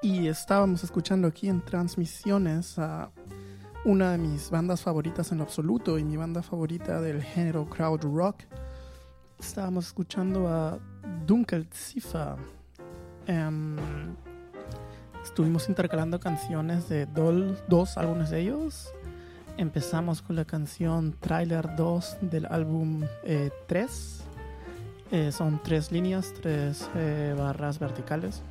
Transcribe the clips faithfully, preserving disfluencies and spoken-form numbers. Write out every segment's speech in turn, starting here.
Y estábamos escuchando aquí en Transmisiones a una de mis bandas favoritas en lo absoluto y mi banda favorita del género crowd rock. Estábamos escuchando a Dunkelziffer. Um, estuvimos intercalando canciones de Doll, dos álbumes de ellos. Empezamos con la canción Trailer dos del álbum eh, tres. Eh, son tres líneas, tres eh, barras verticales.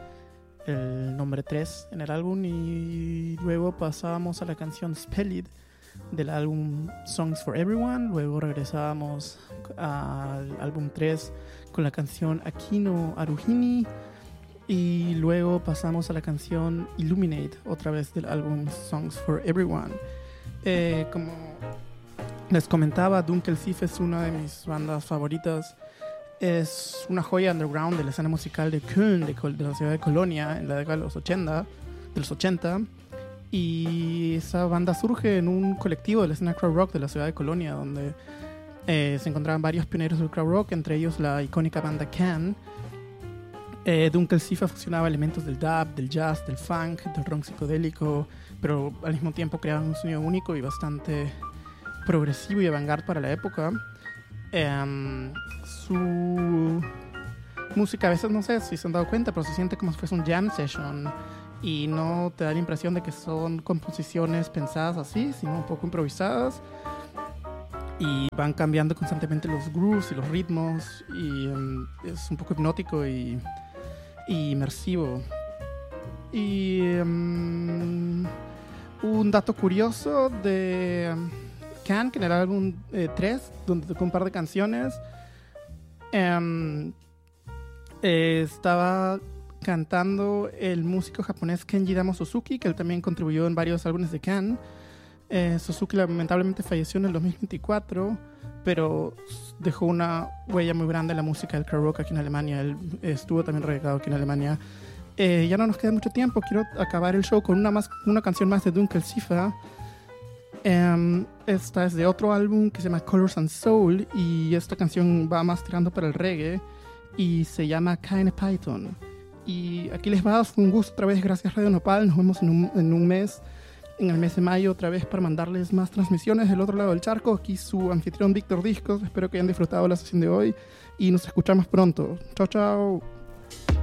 El nombre tres en el álbum, y luego pasábamos a la canción Spelled del álbum Songs for Everyone. Luego regresábamos al álbum tres con la canción Akino Aruhini, y luego pasamos a la canción Illuminate, otra vez del álbum Songs for Everyone. Eh, como les comentaba, Dunkelziffer es una de mis bandas favoritas. Es una joya underground de la escena musical de Köln, de, Col- de la ciudad de Colonia, en la década de los ochenta, de los ochenta. Y esa banda surge en un colectivo de la escena crowd rock de la ciudad de Colonia, donde eh, se encontraban varios pioneros del crowd rock, entre ellos la icónica banda Can. Eh, Dunkelziffer fusionaba elementos del dub, del jazz, del funk, del rock psicodélico, pero al mismo tiempo creaban un sonido único y bastante progresivo y avant-garde para la época. Um, su música a veces, no sé si se han dado cuenta, pero se siente como si fuese un jam session y no te da la impresión de que son composiciones pensadas así, sino un poco improvisadas, y van cambiando constantemente los grooves y los ritmos, y um, es un poco hipnótico y, y inmersivo. Y um, un dato curioso de Can, que en el álbum eh, tres, donde tocó un par de canciones, um, eh, estaba cantando el músico japonés Kenji Damo Suzuki, que él también contribuyó en varios álbumes de Can. Eh, Suzuki lamentablemente falleció en el dos mil veinticuatro, pero dejó una huella muy grande en la música del crowd rock aquí en Alemania. Él estuvo también radicado aquí en Alemania. Eh, ya no nos queda mucho tiempo, quiero acabar el show con una, más, una canción más de Dunkelziffer. Um, esta es de otro álbum que se llama Colors and Soul, y esta canción va más tirando para el reggae y se llama Keine Python. Y aquí les va, fue un gusto otra vez, gracias Radio Nopal. Nos vemos en un, en un mes, en el mes de mayo otra vez, para mandarles más transmisiones del otro lado del charco. Aquí su anfitrión Víctor Discos, espero que hayan disfrutado la sesión de hoy y nos escuchamos pronto. Chao, chao.